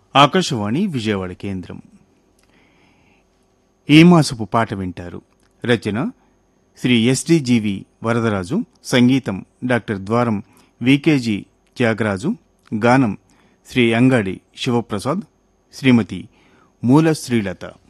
ఆకాశవాణి విజయవాడ కేంద్రం. ఈ మాసపు పాట వింటారు. రచన శ్రీ ఎస్డిజివి వరదరాజు. సంగీతం డాక్టర్ ద్వారం వికేజీ త్యాగరాజు. గానం శ్రీ అంగాడి శివప్రసాద్, శ్రీమతి మూల శ్రీలత.